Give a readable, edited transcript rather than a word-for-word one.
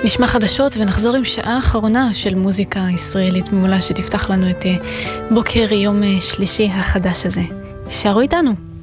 נשמע חדשות ונחזור עם שעה האחרונה של מוזיקה ישראלית מעולה שתפתח לנו את בוקר יום שלישי החדש הזה. שערו איתנו.